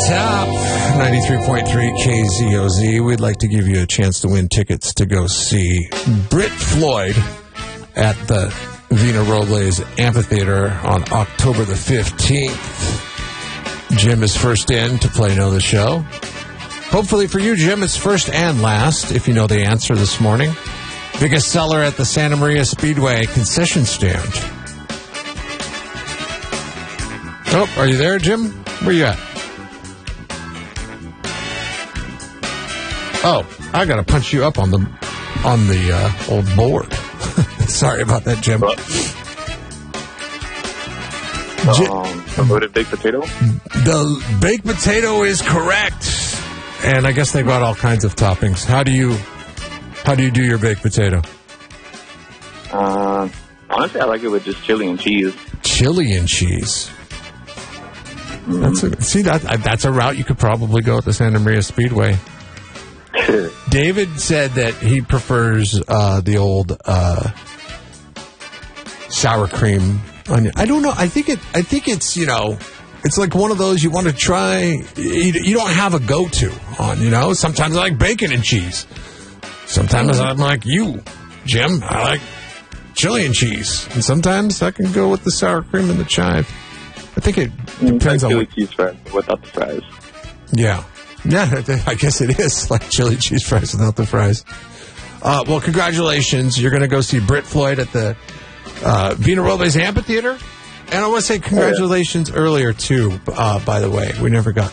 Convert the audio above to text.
top, 93.3 KZOZ. We'd like to give you a chance to win tickets to go see Brit Floyd at the Vina Robles Amphitheater on October the 15th. Jim is first in to play Know the Show. Hopefully for you, Jim, it's first and last, if you know the answer this morning. Biggest seller at the Santa Maria Speedway concession stand. Oh, are you there, Jim? Where you at? Oh, I got to punch you up on the old board. Sorry about that, Jim. The loaded baked potato? The baked potato is correct. And I guess they've got all kinds of toppings. How do you do your baked potato? Honestly, I like it with just chili and cheese. Chili and cheese. Mm-hmm. That's a route you could probably go at the Santa Maria Speedway. David said that he prefers the old sour cream onion. I don't know. I think it's, it's like one of those you want to try. You don't have a go-to on, Sometimes I like bacon and cheese. Sometimes I'm like you, Jim. I like chili and cheese. And sometimes I can go with the sour cream and the chive. I think it depends on... chili cheese fries without the fries. Yeah. Yeah, I guess it is like chili cheese fries without the fries. Well, congratulations. You're going to go see Brit Floyd at the Vina Robles Amphitheater. And I want to say congratulations earlier, too, by the way. We never got